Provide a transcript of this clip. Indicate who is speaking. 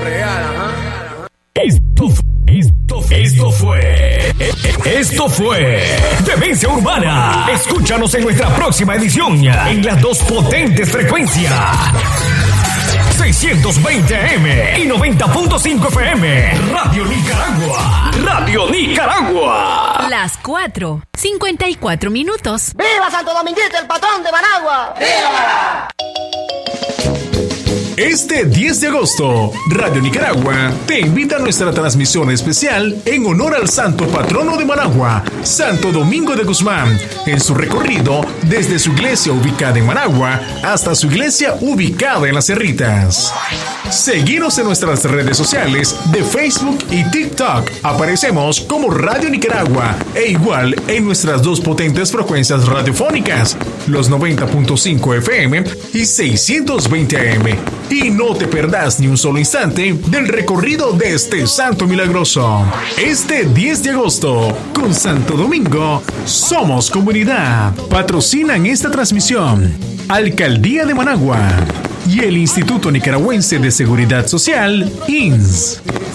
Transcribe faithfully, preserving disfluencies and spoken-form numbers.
Speaker 1: real, ajá.
Speaker 2: Esto, esto, esto fue. Esto fue Demencia Urbana. Escúchanos en nuestra próxima edición en las dos potentes frecuencias. seiscientos veinte A M y noventa punto cinco F M. Radio Nicaragua. Radio Nicaragua.
Speaker 3: Las cuatro, cincuenta y cuatro minutos.
Speaker 4: ¡Viva Santo Dominguito, el patrón de Managua! ¡Viva!
Speaker 5: Este diez de agosto, Radio Nicaragua te invita a nuestra transmisión especial en honor al santo patrono de Managua, Santo Domingo de Guzmán, en su recorrido desde su iglesia ubicada en Managua hasta su iglesia ubicada en Las Cerritas. Seguinos en nuestras redes sociales de Facebook y TikTok. Aparecemos como Radio Nicaragua e igual en nuestras dos potentes frecuencias radiofónicas, los noventa punto cinco F M y seiscientos veinte A M. Y no te perdás ni un solo instante del recorrido de este santo milagroso. Este diez de agosto, con Santo Domingo, somos comunidad. Patrocinan esta transmisión Alcaldía de Managua y el Instituto Nicaragüense de Seguridad Social, I N S.